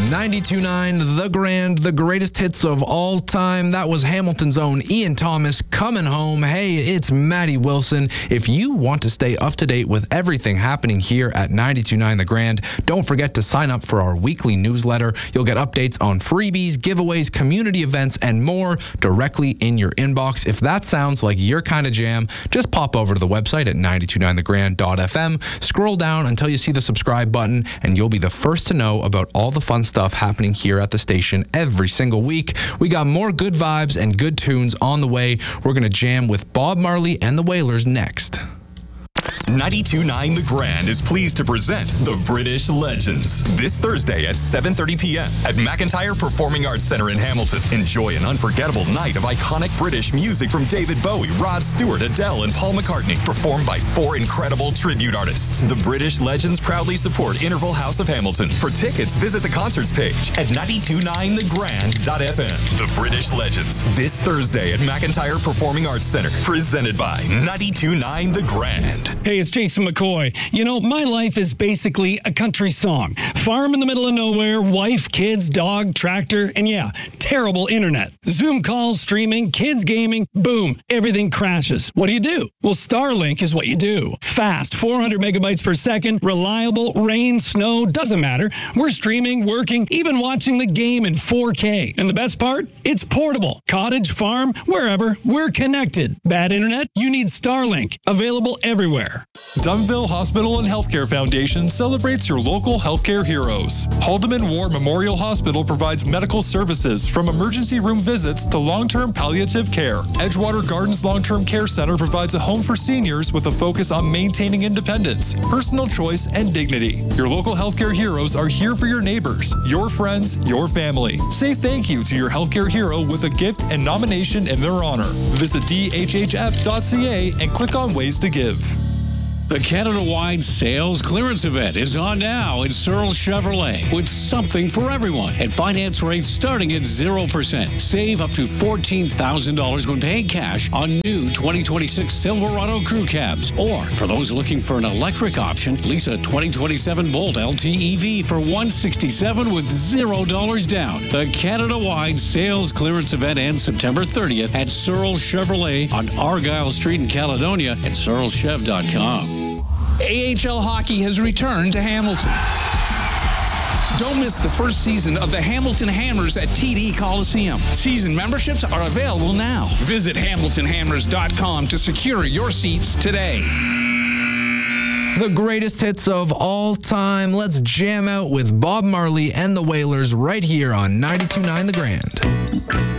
92.9 The Grand, the greatest hits of all time. That was Hamilton's own Ian Thomas, Coming Home. Hey, it's Maddie Wilson. If you want to stay up to date with everything happening here at 92.9 The Grand, don't forget to sign up for our weekly newsletter. You'll get updates on freebies, giveaways, community events, and more directly in your inbox. If that sounds like your kind of jam, just pop over to the website at 929thegrand.fm, scroll down until you see the subscribe button, and you'll be the first to know about all the fun stuff happening here at the station every single week. We got more good vibes and good tunes on the way. We're going to jam with Bob Marley and the Wailers next. 92.9 The Grand is pleased to present The British Legends this Thursday at 7:30 p.m. at McIntyre Performing Arts Centre in Hamilton. Enjoy an unforgettable night of iconic British music from David Bowie, Rod Stewart, Adele, and Paul McCartney, performed by 4 incredible tribute artists. The British Legends proudly support Interval House of Hamilton. For tickets, visit the concerts page at 929thegrand.fm. The British Legends this Thursday at McIntyre Performing Arts Centre, presented by 92.9 The Grand. Hey, it's Jason McCoy. You know, my life is basically a country song. Farm in the middle of nowhere, wife, kids, dog, tractor, and yeah, terrible internet. Zoom calls, streaming, kids gaming, boom, everything crashes. What do? Well, Starlink is what you do. Fast, 400 megabytes per second, reliable, rain, snow, doesn't matter. We're streaming, working, even watching the game in 4K. And the best part? It's portable. Cottage, farm, wherever, we're connected. Bad internet? You need Starlink. Available everywhere. Dunnville Hospital and Healthcare Foundation celebrates your local healthcare heroes. Haldeman War Memorial Hospital provides medical services from emergency room visits to long-term palliative care. Edgewater Gardens Long-Term Care Center provides a home for seniors with a focus on maintaining independence, personal choice, and dignity. Your local healthcare heroes are here for your neighbors, your friends, your family. Say thank you to your healthcare hero with a gift and nomination in their honor. Visit dhhf.ca and click on Ways to Give. The Canada-wide sales clearance event is on now at Searle Chevrolet with something for everyone and finance rates starting at 0%. Save up to $14,000 when paying cash on new 2026 Silverado crew cabs. Or for those looking for an electric option, lease a 2027 Bolt LTEV for $167 with $0 down. The Canada-wide sales clearance event ends September 30th at Searle Chevrolet on Argyle Street in Caledonia and searlechev.com. AHL hockey has returned to Hamilton. Don't miss the first season of the Hamilton Hammers at TD Coliseum. Season memberships are available now. Visit hamiltonhammers.com to secure your seats today. The greatest hits of all time. Let's jam out with Bob Marley and the Wailers right here on 92.9 The Grand.